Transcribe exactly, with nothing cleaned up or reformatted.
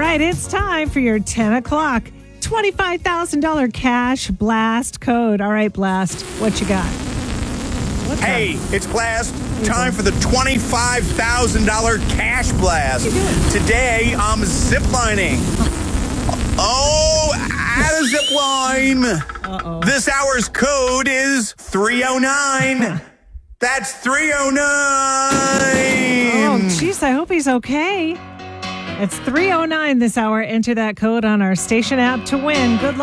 right, it's time for your ten o'clock twenty-five thousand dollars cash blast code. All right, Blast, what you got? What's Hey, up? it's Blast. Time for the twenty-five thousand dollars cash blast. What you doing? Today, I'm ziplining. Oh, at a zip line. Uh-oh. This hour's code is three oh nine. That's three oh nine. Oh, jeez, I hope he's okay. It's three oh nine this hour. Enter that code on our station app to win. Good luck.